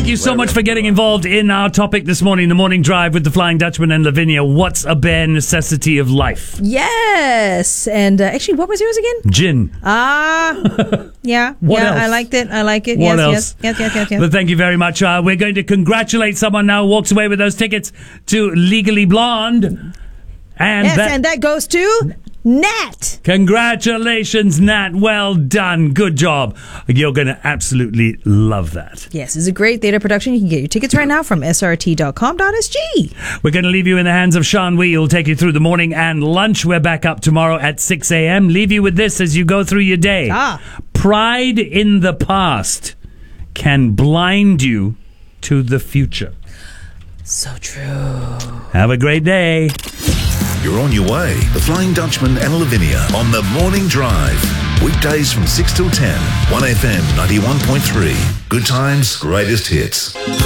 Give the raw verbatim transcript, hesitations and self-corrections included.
you so much for getting involved in our topic this morning, the morning drive with the Flying Dutchman and Lavinia. What's a bare necessity of life? Yes. And uh, actually, what was yours again? Gin. Ah. yeah. What yeah, else? I liked it. I like it. What yes, else? yes, yes, yes, yes, yes. Well, thank you very much. Uh, we're going to congratulate someone now who walks away with those tickets to Legally Blonde. And yes, that, and that goes to Nat. Congratulations, Nat. Well done. Good job. You're going to absolutely love that. Yes, it's a great theatre production. You can get your tickets right now from s r t dot com dot s g. We're going to leave you in the hands of Sean Wee, who'll take you through the morning and lunch. We're back up tomorrow at six a.m. Leave you with this as you go through your day. Ah. Pride in the past can blind you to the future. So true. Have a great day. You're on your way. The Flying Dutchman and Lavinia on the Morning Drive. Weekdays from six till ten. one F M ninety-one point three. Good times, greatest hits.